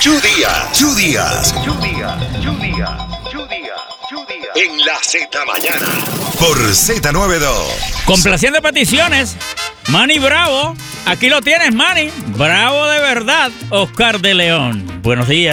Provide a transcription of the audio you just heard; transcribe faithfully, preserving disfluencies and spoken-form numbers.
Chu Díaz. Chu Díaz. Chu Díaz. Chu Díaz. Chu Díaz. Chu Díaz. En la Z Mañana. Por Z noventa y dos. Complaciendo peticiones. Manny Bravo. Aquí lo tienes, Manny. Bravo de verdad. Oscar de León. Buenos días.